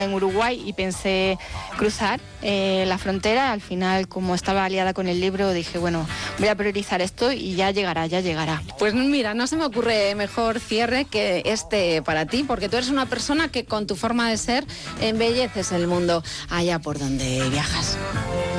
en Uruguay y pensé cruzar la frontera. Al final, como estaba aliada con el libro, dije, bueno, voy a priorizar esto y ya llegará, ya llegará. Pues mira, no se me ocurre mejor cierre que este para ti, porque tú eres una persona que con tu forma de ser embelleces el mundo allá por donde viajas.